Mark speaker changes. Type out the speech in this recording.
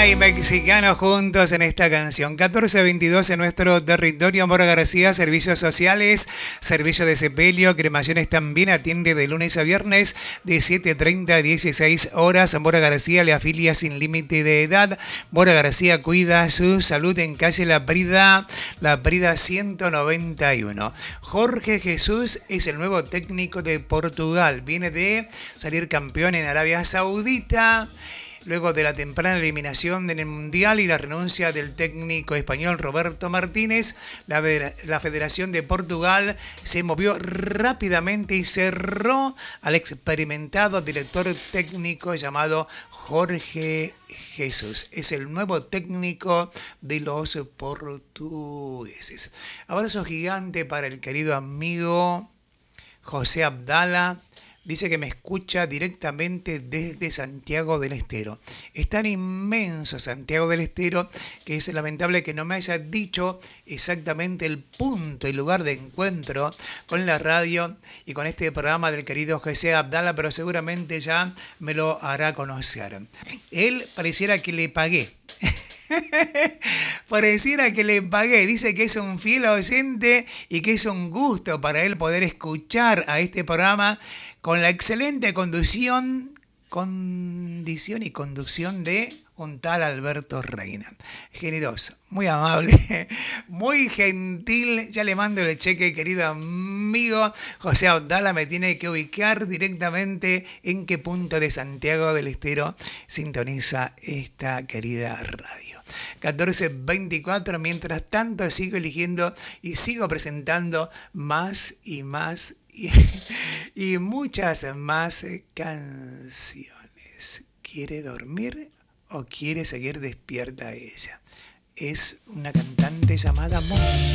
Speaker 1: Argentina y mexicano juntos en esta canción. 14:22 en nuestro territorio. Mora García, servicios sociales, servicio de sepelio, cremaciones también atiende de lunes a viernes de 7:30 a 16 horas. Mora García le afilia sin límite de edad. Mora García cuida su salud en calle La Brida 191. Jorge Jesús es el nuevo técnico de Portugal. Viene de salir campeón en Arabia Saudita. Luego de la temprana eliminación en el Mundial y la renuncia del técnico español Roberto Martínez, la Federación de Portugal se movió rápidamente y cerró al experimentado director técnico llamado Jorge Jesús. Es el nuevo técnico de los portugueses. Abrazo gigante para el querido amigo José Abdala. Dice que me escucha directamente desde Santiago del Estero. Es tan inmenso Santiago del Estero que es lamentable que no me haya dicho exactamente el punto y lugar de encuentro con la radio y con este programa del querido José Abdala, pero seguramente ya me lo hará conocer. Él pareciera que le pagué. Pareciera que le pagué. Dice que es un fiel oyente y que es un gusto para él poder escuchar a este programa con la excelente condición y conducción de un tal Alberto Reina. Generoso, muy amable, muy gentil. Ya le mando el cheque, querido amigo José Abdala. Me tiene que ubicar directamente en qué punto de Santiago del Estero sintoniza esta querida radio. 14:24. Mientras tanto sigo eligiendo y sigo presentando más y más y muchas más canciones. ¿Quiere dormir o quiere seguir despierta ella? Es una cantante llamada Mon.